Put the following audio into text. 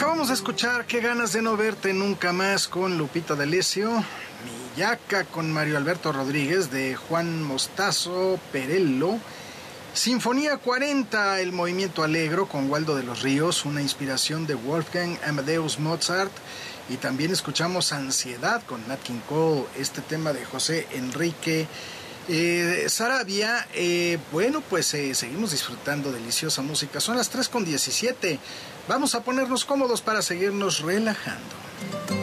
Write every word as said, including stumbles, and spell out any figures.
Acabamos de escuchar Qué ganas de no verte nunca más con Lupita D'Alessio, Millaca con Mario Alberto Rodríguez de Juan Mostazo Perello, Sinfonía cuarenta, El movimiento alegro con Waldo de los Ríos, una inspiración de Wolfgang Amadeus Mozart, y también escuchamos Ansiedad con Nat King Cole, este tema de José Enrique eh, Sarabia. Eh, bueno, pues eh, seguimos disfrutando deliciosa música. Son las tres con diecisiete. Vamos a ponernos cómodos para seguirnos relajando.